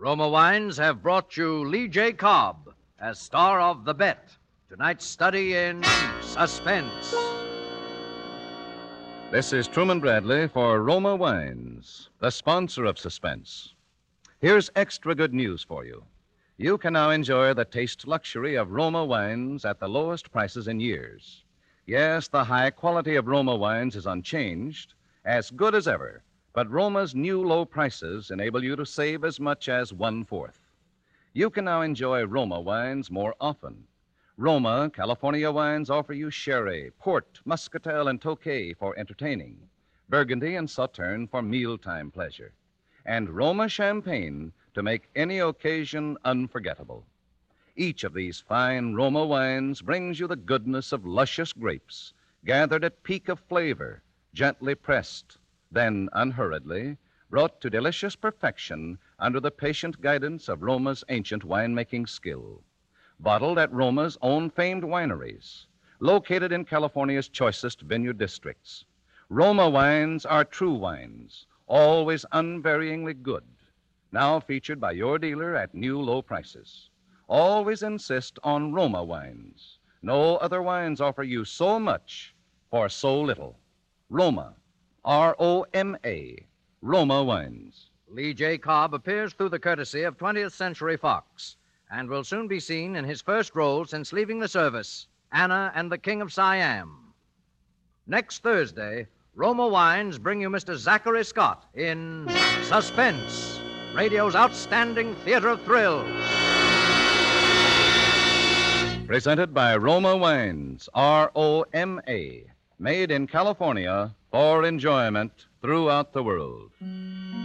Roma Wines have brought you Lee J. Cobb as star of The Bet, tonight's study in suspense. This is Truman Bradley for Roma Wines, the sponsor of Suspense. Here's extra good news for you. You can now enjoy the taste luxury of Roma wines at the lowest prices in years. Yes, the high quality of Roma wines is unchanged, as good as ever, but Roma's new low prices enable you to save as much as 1/4. You can now enjoy Roma wines more often. Roma California wines offer you sherry, port, muscatel, and tokay for entertaining, Burgundy and Sauterne for mealtime pleasure, and Roma champagne to make any occasion unforgettable. Each of these fine Roma wines brings you the goodness of luscious grapes, gathered at peak of flavor, gently pressed, then unhurriedly brought to delicious perfection under the patient guidance of Roma's ancient winemaking skill. Bottled at Roma's own famed wineries, located in California's choicest vineyard districts. Roma wines are true wines, always unvaryingly good. Now featured by your dealer at new low prices. Always insist on Roma wines. No other wines offer you so much for so little. Roma, R-O-M-A, Roma wines. Lee J. Cobb appears through the courtesy of 20th Century Fox and will soon be seen in his first role since leaving the service, Anna and the King of Siam. Next Thursday, Roma Wines bring you Mr. Zachary Scott in Suspense, radio's outstanding theater of thrills. Presented by Roma Wines, R-O-M-A, made in California for enjoyment throughout the world.